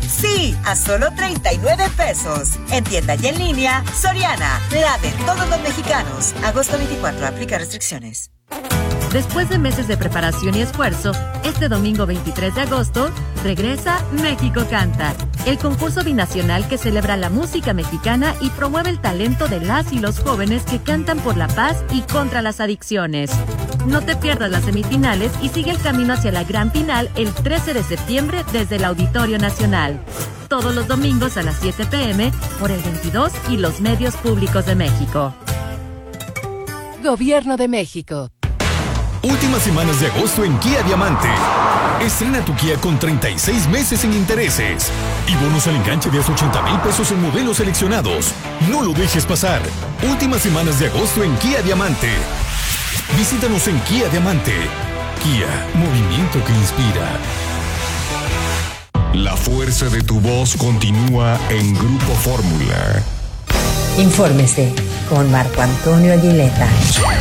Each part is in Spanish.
Sí, a solo 39 pesos. En tienda y en línea, Soriana, la de todos los mexicanos. Agosto 24, aplica restricciones. Después de meses de preparación y esfuerzo, este domingo 23 de agosto, regresa México Canta, el concurso binacional que celebra la música mexicana y promueve el talento de las y los jóvenes que cantan por la paz y contra las adicciones. No te pierdas las semifinales y sigue el camino hacia la gran final el 13 de septiembre desde el Auditorio Nacional. Todos los domingos a las 7 p.m. por el 22 y los medios públicos de México. Gobierno de México. Últimas semanas de agosto en Kia Diamante. Estrena tu Kia con 36 meses sin intereses y bonos al enganche de hasta 80,000 pesos en modelos seleccionados. No lo dejes pasar. Últimas semanas de agosto en Kia Diamante. Visítanos en Kia Diamante. Kia, movimiento que inspira. La fuerza de tu voz continúa en Grupo Fórmula. Infórmese con Marco Antonio Aguileta.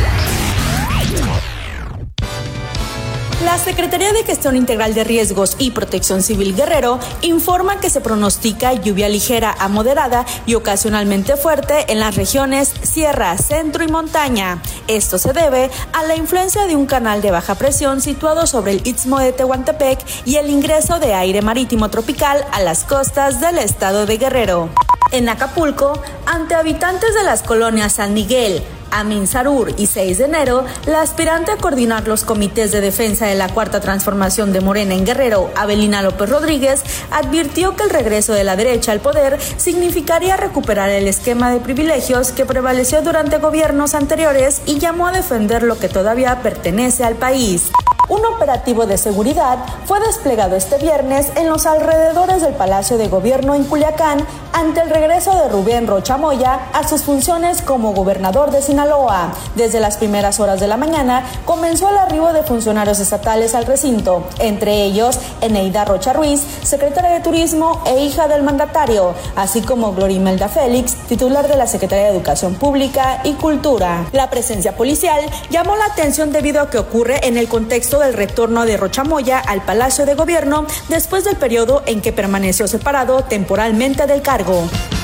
La Secretaría de Gestión Integral de Riesgos y Protección Civil Guerrero informa que se pronostica lluvia ligera a moderada y ocasionalmente fuerte en las regiones Sierra, Centro y Montaña. Esto se debe a la influencia de un canal de baja presión situado sobre el Istmo de Tehuantepec y el ingreso de aire marítimo tropical a las costas del estado de Guerrero. En Acapulco, ante habitantes de las colonias San Miguel, Aminsarur y 6 de enero, la aspirante a coordinar los comités de defensa de la Cuarta Transformación de Morena en Guerrero, Avelina López Rodríguez, advirtió que el regreso de la derecha al poder significaría recuperar el esquema de privilegios que prevaleció durante gobiernos anteriores y llamó a defender lo que todavía pertenece al país. Un operativo de seguridad fue desplegado este viernes en los alrededores del Palacio de Gobierno en Culiacán ante el regreso de Rubén Rocha Moya a sus funciones como gobernador de Sinaloa. Desde las primeras horas de la mañana comenzó el arribo de funcionarios estatales al recinto, entre ellos Eneida Rocha Ruiz, secretaria de Turismo e hija del mandatario, así como Gloria Imelda Félix, titular de la Secretaría de Educación Pública y Cultura. La presencia policial llamó la atención debido a que ocurre en el contexto del retorno de Rocha Moya al Palacio de Gobierno después del periodo en que permaneció separado temporalmente del cargo.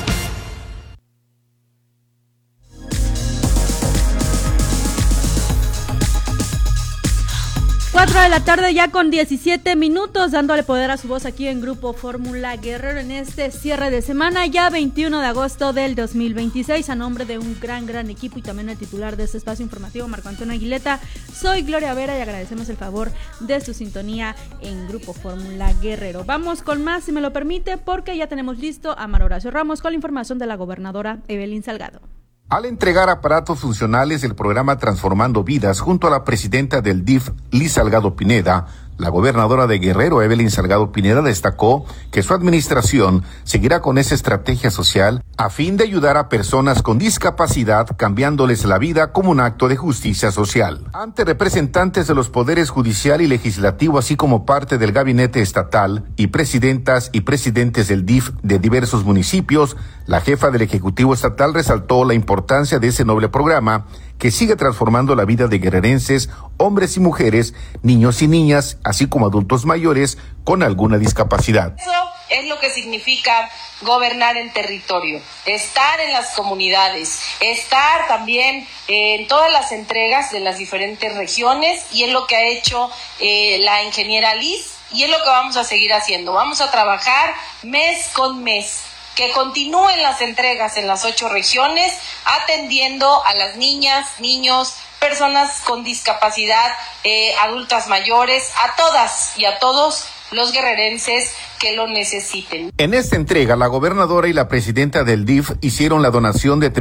4 de la tarde ya con 17 minutos, dándole poder a su voz aquí en Grupo Fórmula Guerrero en este cierre de semana, ya 21 de agosto del 2026, a nombre de un gran equipo y también el titular de este espacio informativo, Marco Antonio Aguileta. Soy Gloria Vera y agradecemos el favor de su sintonía en Grupo Fórmula Guerrero. Vamos con más, si me lo permite, porque ya tenemos listo a Mario Horacio Ramos con la información de la gobernadora Evelyn Salgado. Al entregar aparatos funcionales del programa Transformando Vidas junto a la presidenta del DIF, Liz Salgado Pineda, la gobernadora de Guerrero, Evelyn Salgado Pineda, destacó que su administración seguirá con esa estrategia social a fin de ayudar a personas con discapacidad, cambiándoles la vida como un acto de justicia social. Ante representantes de los poderes judicial y legislativo, así como parte del gabinete estatal y presidentas y presidentes del DIF de diversos municipios, la jefa del Ejecutivo Estatal resaltó la importancia de ese noble programa que sigue transformando la vida de guerrerenses, hombres y mujeres, niños y niñas, así como adultos mayores con alguna discapacidad. Eso es lo que significa gobernar en territorio, estar en las comunidades, estar también en todas las entregas de las diferentes regiones, y es lo que ha hecho la ingeniera Liz, y es lo que vamos a seguir haciendo. Vamos a trabajar mes con mes, que continúen las entregas en las 8 regiones, atendiendo a las niñas, niños, personas con discapacidad, adultas mayores, a todas y a todos los guerrerenses que lo necesiten. En esta entrega, la gobernadora y la presidenta del DIF hicieron la donación de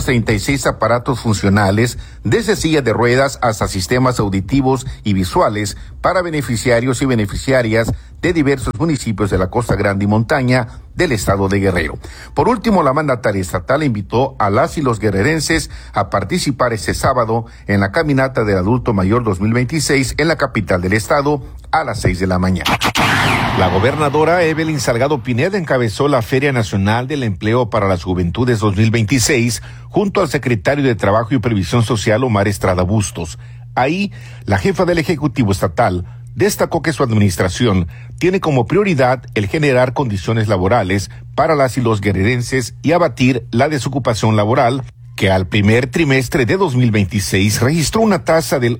336 aparatos funcionales, desde silla de ruedas hasta sistemas auditivos y visuales para beneficiarios y beneficiarias de diversos municipios de la Costa Grande y Montaña del estado de Guerrero. Por último, la mandataria estatal invitó a las y los guerrerenses a participar este sábado en la Caminata del Adulto Mayor 2026 en la capital del estado a las 6 de la mañana. La gobernadora Evelyn Salgado Pineda encabezó la Feria Nacional del Empleo para las Juventudes 2026 junto al secretario de Trabajo y Previsión Social, Omar Estrada Bustos. Ahí, la jefa del Ejecutivo Estatal destacó que su administración tiene como prioridad el generar condiciones laborales para las y los guerrerenses y abatir la desocupación laboral, que al primer trimestre de 2026 registró una tasa del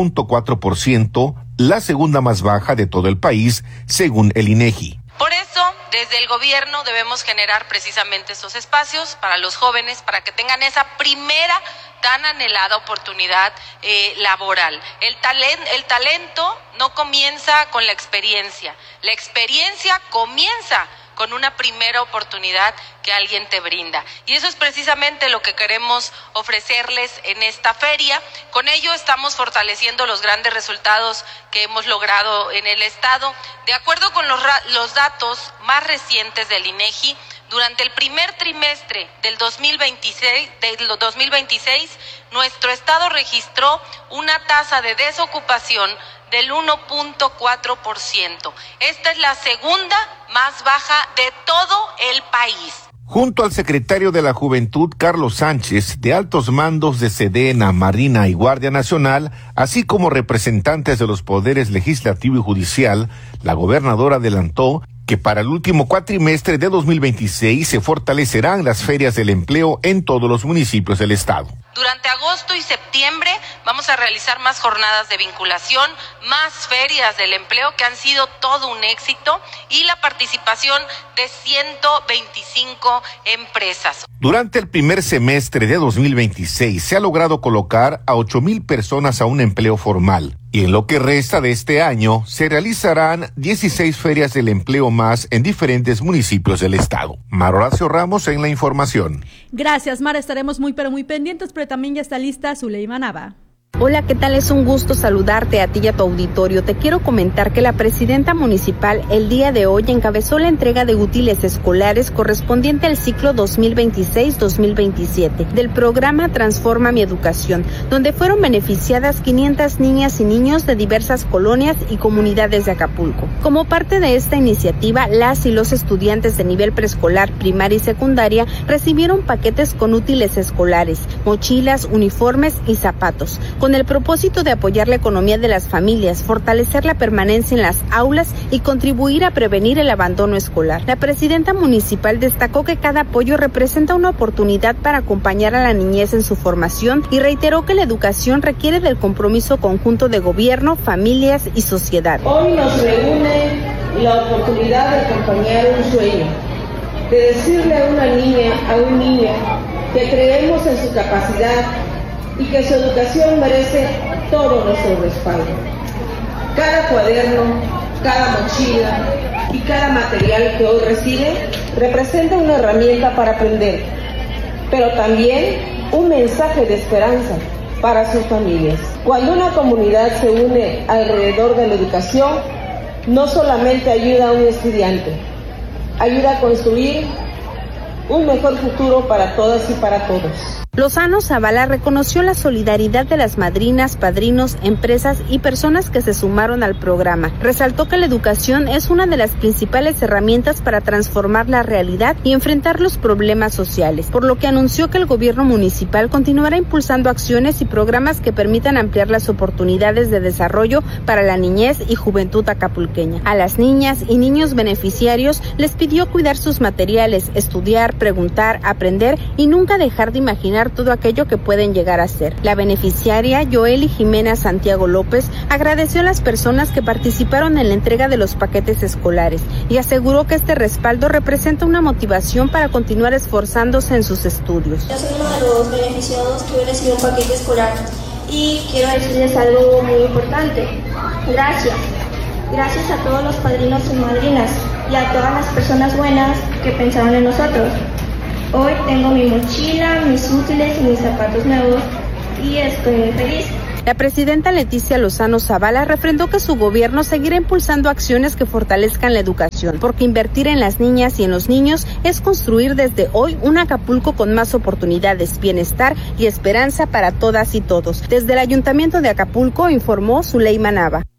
1.4%, la segunda más baja de todo el país, según el INEGI. Por eso, desde el gobierno debemos generar precisamente estos espacios para los jóvenes, para que tengan esa primera tan anhelada oportunidad laboral. El talento no comienza con la experiencia comienza con una primera oportunidad que alguien te brinda. Y eso es precisamente lo que queremos ofrecerles en esta feria. Con ello estamos fortaleciendo los grandes resultados que hemos logrado en el Estado. De acuerdo con los datos más recientes del INEGI, durante el primer trimestre del 2026, nuestro Estado registró una tasa de desocupación del 1.4%. Esta es la segunda más baja de todo el país. Junto al secretario de la Juventud, Carlos Sánchez, de altos mandos de Sedena, Marina y Guardia Nacional, así como representantes de los poderes legislativo y judicial, la gobernadora adelantó que para el último cuatrimestre de 2026 se fortalecerán las ferias del empleo en todos los municipios del estado. Durante agosto y septiembre vamos a realizar más jornadas de vinculación, más ferias del empleo que han sido todo un éxito y la participación de 125 empresas. Durante el primer semestre de 2026 se ha logrado colocar a 8,000 personas a un empleo formal. Y en lo que resta de este año se realizarán 16 ferias del empleo más en diferentes municipios del estado. Mar Horacio Ramos en la información. Gracias, Mar. Estaremos muy pendientes, pero también ya está lista Zuleima Nava. Hola, ¿qué tal? Es un gusto saludarte a ti y a tu auditorio. Te quiero comentar que la presidenta municipal el día de hoy encabezó la entrega de útiles escolares correspondiente al ciclo 2026-2027 del programa Transforma mi Educación, donde fueron beneficiadas 500 niñas y niños de diversas colonias y comunidades de Acapulco. Como parte de esta iniciativa, las y los estudiantes de nivel preescolar, primaria y secundaria recibieron paquetes con útiles escolares, mochilas, uniformes y zapatos, con el propósito de apoyar la economía de las familias, fortalecer la permanencia en las aulas y contribuir a prevenir el abandono escolar. La presidenta municipal destacó que cada apoyo representa una oportunidad para acompañar a la niñez en su formación y reiteró que la educación requiere del compromiso conjunto de gobierno, familias y sociedad. Hoy nos reúne la oportunidad de acompañar un sueño, de decirle a una niña, a un niño, que creemos en su capacidad y que su educación merece todo nuestro respaldo. Cada cuaderno, cada mochila y cada material que hoy recibe representa una herramienta para aprender, pero también un mensaje de esperanza para sus familias. Cuando una comunidad se une alrededor de la educación, no solamente ayuda a un estudiante, ayuda a construir un mejor futuro para todas y para todos. Lozano Zavala reconoció la solidaridad de las madrinas, padrinos, empresas y personas que se sumaron al programa. Resaltó que la educación es una de las principales herramientas para transformar la realidad y enfrentar los problemas sociales, por lo que anunció que el gobierno municipal continuará impulsando acciones y programas que permitan ampliar las oportunidades de desarrollo para la niñez y juventud acapulqueña. A las niñas y niños beneficiarios les pidió cuidar sus materiales, estudiar, preguntar, aprender y nunca dejar de imaginar todo aquello que pueden llegar a ser. La beneficiaria Joely Jimena Santiago López agradeció a las personas que participaron en la entrega de los paquetes escolares y aseguró que este respaldo representa una motivación para continuar esforzándose en sus estudios. Yo soy uno de los beneficiados que hoy recibió un paquete escolar y quiero decirles algo muy importante. Gracias. Gracias a todos los padrinos y madrinas y a todas las personas buenas que pensaron en nosotros. Hoy tengo mi mochila, mis útiles y mis zapatos nuevos y estoy muy feliz. La presidenta Leticia Lozano Zavala refrendó que su gobierno seguirá impulsando acciones que fortalezcan la educación, porque invertir en las niñas y en los niños es construir desde hoy un Acapulco con más oportunidades, bienestar y esperanza para todas y todos. Desde el Ayuntamiento de Acapulco informó Zuleima Nava.